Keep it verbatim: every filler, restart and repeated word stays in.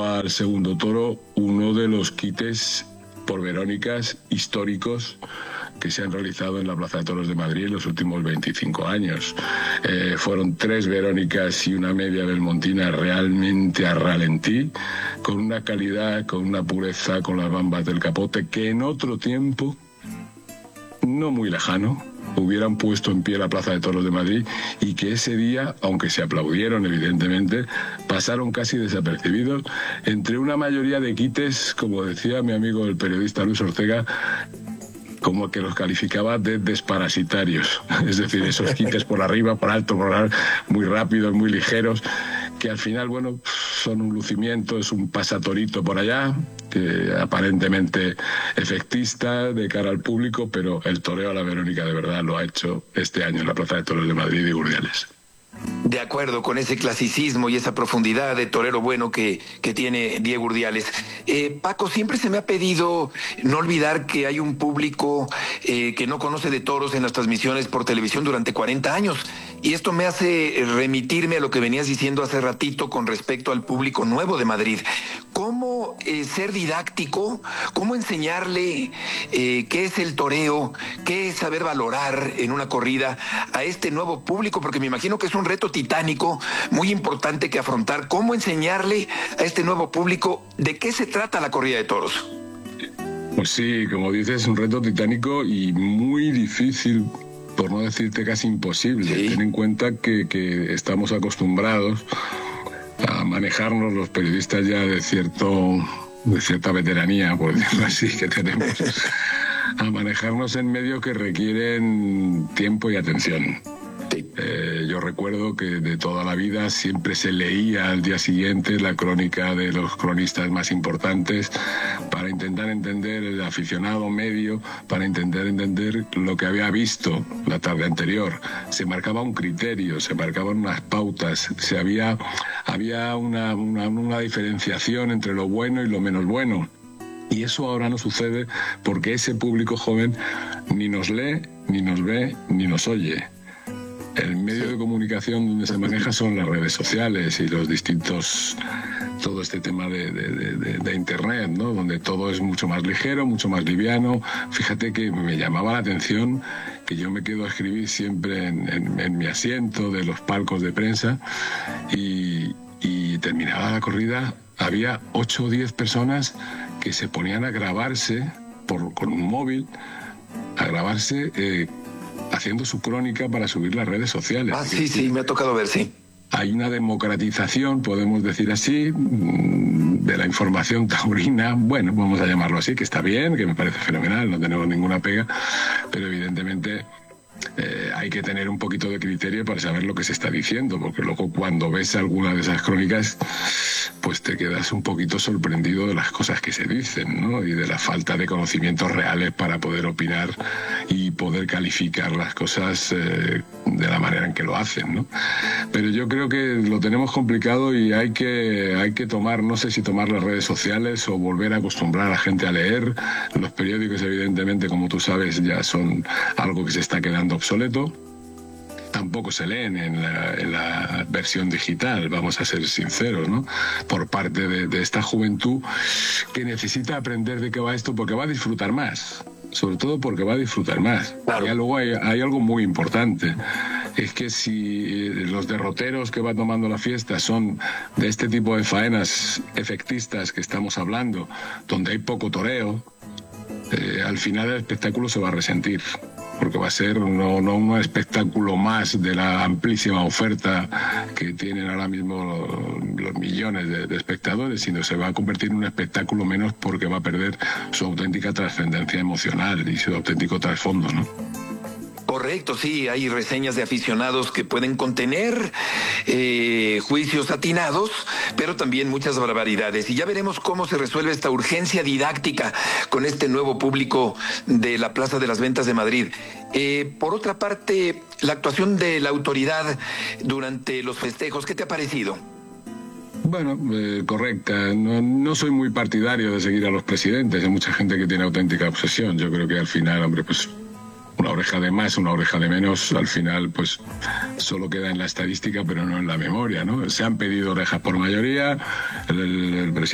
dedicado al segundo toro, uno de los quites por Verónicas históricos que se han realizado en la Plaza de Toros de Madrid en los últimos veinticinco años. Eh, fueron tres Verónicas y una media belmontina realmente a ralentí, con una calidad, con una pureza, con las bambas del capote, que en otro tiempo, no muy lejano, hubieran puesto en pie la Plaza de Toros de Madrid, y que ese día, aunque se aplaudieron evidentemente, pasaron casi desapercibidos entre una mayoría de quites, como decía mi amigo el periodista Luis Ortega, como que los calificaba de desparasitarios, es decir, esos quites por arriba, por alto, por arriba, muy rápidos, muy ligeros, que al final, bueno, son un lucimiento, es un pasatorito por allá, que aparentemente efectista de cara al público, pero el toreo a la Verónica de verdad lo ha hecho este año en la Plaza de Toros de Madrid y Urdiales. De acuerdo con ese clasicismo y esa profundidad de torero bueno que, que tiene Diego Urdiales. Eh, Paco, siempre se me ha pedido no olvidar que hay un público eh, que no conoce de toros en las transmisiones por televisión durante cuarenta años. Y esto me hace remitirme a lo que venías diciendo hace ratito con respecto al público nuevo de Madrid. ¿Cómo eh, ser didáctico? ¿Cómo enseñarle eh, qué es el toreo? ¿Qué es saber valorar en una corrida a este nuevo público? Porque me imagino que es un reto titánico, muy importante que afrontar. ¿Cómo enseñarle a este nuevo público de qué se trata la corrida de toros? Pues sí, como dices, es un reto titánico y muy difícil, por no decirte casi imposible. Sí. Ten en cuenta que, que estamos acostumbrados a manejarnos los periodistas ya de cierto de cierta veteranía, por decirlo así, que tenemos, a manejarnos en medios que requieren tiempo y atención. Eh, yo recuerdo que de toda la vida siempre se leía al día siguiente la crónica de los cronistas más importantes para intentar entender el aficionado medio, para intentar entender lo que había visto la tarde anterior. Se marcaba un criterio, se marcaban unas pautas, se había, había una, una, una diferenciación entre lo bueno y lo menos bueno. Y eso ahora no sucede porque ese público joven ni nos lee, ni nos ve, ni nos oye. El medio de comunicación donde se maneja son las redes sociales y los distintos, todo este tema de, de, de, de internet, ¿no? Donde todo es mucho más ligero, mucho más liviano. Fíjate que me llamaba la atención que yo me quedo a escribir siempre en, en, en mi asiento de los palcos de prensa y, y terminaba la corrida, había ocho o diez personas que se ponían a grabarse por, con un móvil, a grabarse eh, haciendo su crónica para subir las redes sociales. Ah, sí, sí, me ha tocado ver, sí. Hay una democratización, podemos decir así, de la información taurina, bueno, vamos a llamarlo así, que está bien, que me parece fenomenal, no tenemos ninguna pega, pero evidentemente eh, hay que tener un poquito de criterio para saber lo que se está diciendo, porque luego cuando ves alguna de esas crónicas, pues te quedas un poquito sorprendido de las cosas que se dicen, ¿no? Y de la falta de conocimientos reales para poder opinar y poder calificar las cosas eh, de la manera en que lo hacen, ¿no? Pero yo creo que lo tenemos complicado y hay que, hay que tomar, no sé si tomar las redes sociales o volver a acostumbrar a la gente a leer. Los periódicos, evidentemente, como tú sabes, ya son algo que se está quedando obsoleto. Tampoco se leen en la, en la versión digital, vamos a ser sinceros, ¿no? Por parte de, de esta juventud que necesita aprender de qué va esto porque va a disfrutar más, sobre todo porque va a disfrutar más. Claro. Y luego hay, hay algo muy importante, es que si los derroteros que va tomando la fiesta son de este tipo de faenas efectistas que estamos hablando, donde hay poco toreo, eh, al final el espectáculo se va a resentir. Porque va a ser no, no un espectáculo más de la amplísima oferta que tienen ahora mismo los, los millones de, de espectadores, sino se va a convertir en un espectáculo menos porque va a perder su auténtica trascendencia emocional y su auténtico trasfondo, ¿no? Correcto, sí, hay reseñas de aficionados que pueden contener eh, juicios atinados, pero también muchas barbaridades. Y ya veremos cómo se resuelve esta urgencia didáctica con este nuevo público de la Plaza de las Ventas de Madrid. Eh, por otra parte, la actuación de la autoridad durante los festejos, ¿qué te ha parecido? Bueno, eh, correcta. No, no soy muy partidario de seguir a los presidentes. Hay mucha gente que tiene auténtica obsesión. Yo creo que al final, hombre, pues una oreja de más, una oreja de menos, al final pues solo queda en la estadística pero no en la memoria, ¿no? Se han pedido orejas por mayoría, el, el presidente